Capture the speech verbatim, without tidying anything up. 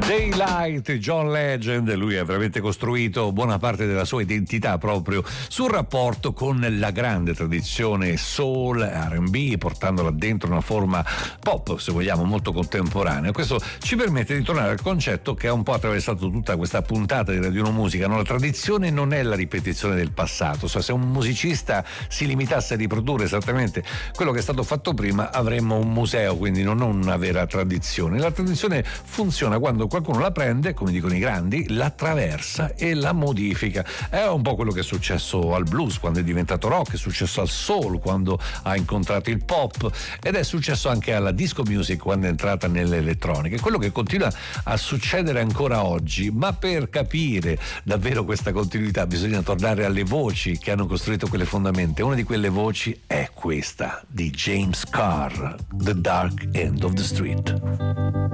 Daylight, John Legend, lui ha veramente costruito buona parte della sua identità proprio sul rapporto con la grande tradizione soul, R and B, portandola dentro una forma pop, se vogliamo, molto contemporanea. Questo ci permette di tornare al concetto che ha un po' attraversato tutta questa puntata di Radio Uno Musica, no? La tradizione non è la ripetizione del passato, cioè, se un musicista si limitasse a riprodurre esattamente quello che è stato fatto prima avremmo un museo, quindi non una vera tradizione. La tradizione funziona quando qualcuno la prende, come dicono i grandi, la attraversa e la modifica. È un po' quello che è successo al blues quando è diventato rock, è successo al soul quando ha incontrato il pop ed è successo anche alla disco music quando è entrata nell'elettronica. È quello che continua a succedere ancora oggi, ma per capire davvero questa continuità bisogna tornare alle voci che hanno costruito quelle fondamenta. Una di quelle voci è questa di James Carr, The Dark End of the Street.